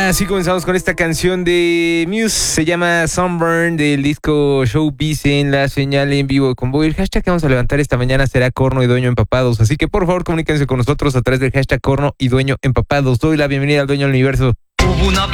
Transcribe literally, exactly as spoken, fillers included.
Así comenzamos con esta canción de Muse, se llama Sunburn, del disco Showbiz en la señal en vivo de Convoy. El hashtag que vamos a levantar esta mañana será Corno y Dueño Empapados, así que por favor comuníquense con nosotros a través del hashtag Corno y Dueño Empapados. Doy la bienvenida al Dueño del Universo. Hubo una